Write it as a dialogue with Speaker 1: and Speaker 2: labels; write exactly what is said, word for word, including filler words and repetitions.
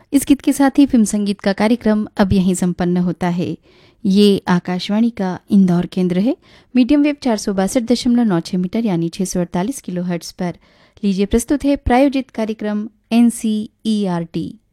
Speaker 1: इस गीत के साथ ही फिल्म संगीत का कार्यक्रम अब यहीं संपन्न होता है। ये आकाशवाणी का इंदौर केंद्र है। मीडियम वेव चार सौ बासठ दशमलव नौ छह मीटर यानी छह सौ अड़तालीस किलो हर्ट्ज पर लीजिए प्रस्तुत है प्रायोजित कार्यक्रम N C E R T.